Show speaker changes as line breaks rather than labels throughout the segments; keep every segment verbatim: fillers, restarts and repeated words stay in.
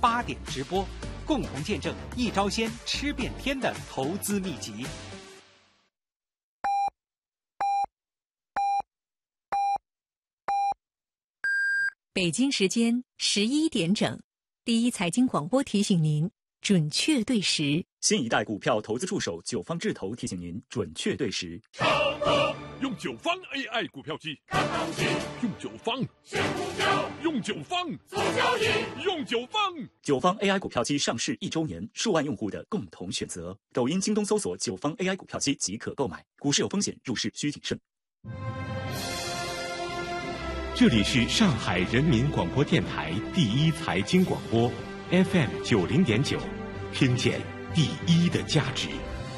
八点直播，共同见证一招鲜吃遍天的投资秘籍。
北京时间十一点整，第一财经广播提醒您准确对时。
新一代股票投资助手九方智投提醒您准确对时。
上课用九方 A I 股票机，看行情；用九方选股票，用九方做交易，用九方。
九方 A I 股票机上市一周年，数万用户的共同选择。抖音、京东搜索九方 A I 股票机即可购买。股市有风险，入市需谨慎。
这里是上海人民广播电台第一财经广播 F M 九零点九，听见第一的价值。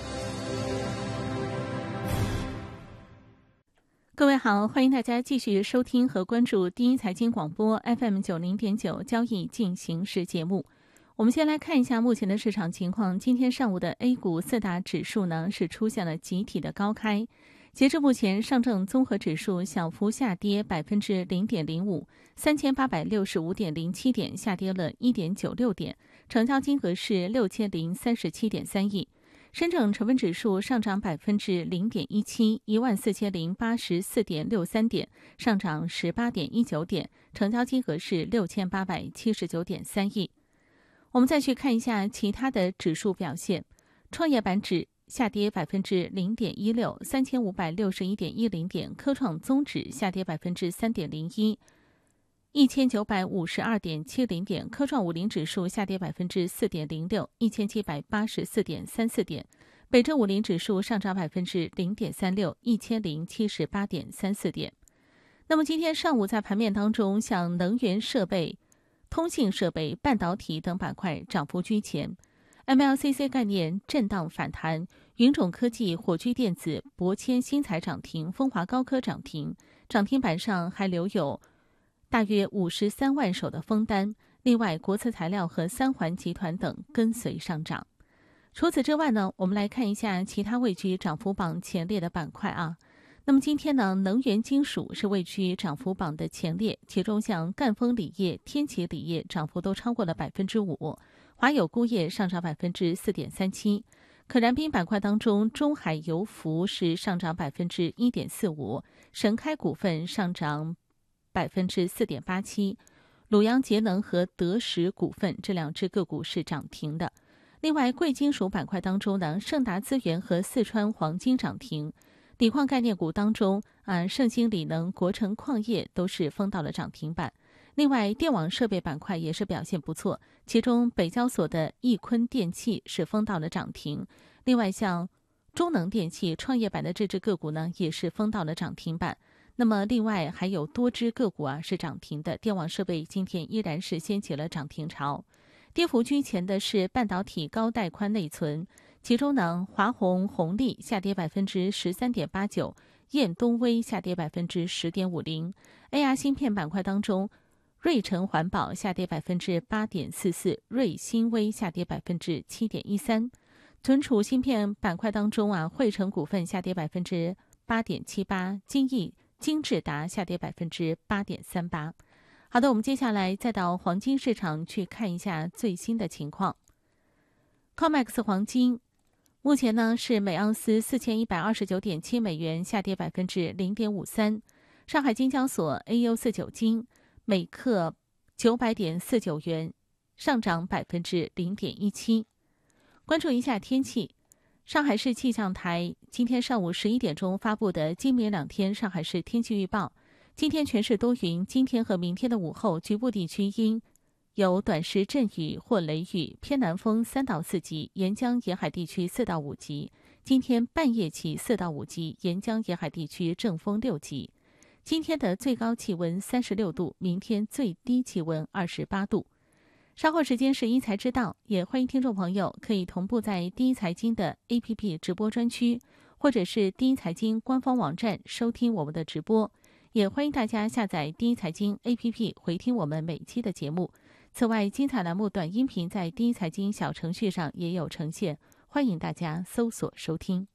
各位好，欢迎大家继续收听和关注第一财经广播 F M 九零点九交易进行时节目。我们先来看一下目前的市场情况。今天上午的 A 股四大指数呢是出现了集体的高开。截至目前，上证综合指数小幅下跌百分之零点零五，三千八百六十五点零七点，下跌了一点九六点，成交金额是六千零三十七点三亿。深证成分指数上涨百分之零点一七，一万四千零八十四点六三点，上涨十八点一九点，成交金额是六千八百七十九点三亿。我们再去看一下其他的指数表现，创业板指下跌百分之零点一六，三千五百六十一点一零点；科创综指下跌百分之三点零一，一千九百五十二点七零点；科创五零指数下跌百分之四点零六，一千七百八十四点三四点；北证五零指数上涨百分之零点三六，一千零七十八点三四点。那么今天上午在盘面当中，像能源设备、通信设备、半导体等板块涨幅居前。M L C C 概念震荡反弹，云种科技、火炬电子、博谦新材涨停，风华高科涨停，涨停板上还留有大约五十三万手的封单。另外，国策材料和三环集团等跟随上涨。除此之外呢，我们来看一下其他位居涨幅榜前列的板块啊。那么今天呢，能源金属是位居涨幅榜的前列，其中像赣锋锂业、天齐锂业涨幅都超过了百分之五。华友钴业上涨百分之四点三七，可燃冰板块当中，中海油服是上涨百分之一点四五，神开股份上涨百分之四点八七，鲁阳节能和德时股份这两只个股是涨停的。另外，贵金属板块当中呢，盛达资源和四川黄金涨停。锂矿概念股当中，啊，盛兴锂能、国成矿业都是封到了涨停板。另外，电网设备板块也是表现不错，其中北交所的易坤电器是封到了涨停。另外，像中能电器创业板的这只个股呢，也是封到了涨停板。那么，另外还有多只个股啊是涨停的，电网设备今天依然是掀起了涨停潮。跌幅居前的是半导体高带宽内存，其中呢，华虹红利下跌百分之十三点八九，燕东威下跌百分之十点五零。A R 芯片板块当中，瑞成环保下跌百分之八点四四，瑞新微下跌百分之七点一三。存储芯片板块当中啊，汇成股份下跌百分之八点七八，金益金智达下跌百分之八点三八。好的，我们接下来再到黄金市场去看一下最新的情况。C O M E X 黄金目前呢是每盎司四千一百二十九点七美元，下跌百分之零点五三。上海金交所 A U 四九金每克九百点四九元，上涨百分之零点一七。关注一下天气，上海市气象台今天上午十一点钟发布的今明两天上海市天气预报。今天全市多云，今天和明天的午后局部地区阴，有短时阵雨或雷雨，偏南风三到四级，沿江沿海地区四到五级。今天半夜起四到五级，沿江沿海地区阵风六级。今天的最高气温三十六度，明天最低气温二十八度。稍后时间是一财知道，也欢迎听众朋友可以同步在第一财经的 A P P 直播专区，或者是第一财经官方网站收听我们的直播。也欢迎大家下载第一财经 A P P 回听我们每期的节目。此外，精彩栏目短音频在第一财经小程序上也有呈现，欢迎大家搜索收听。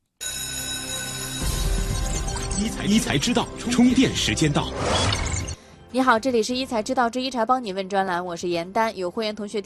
一财知道，充电时间到。
你好，这里是一财知道之一财帮你问专栏，我是严丹，有会员同学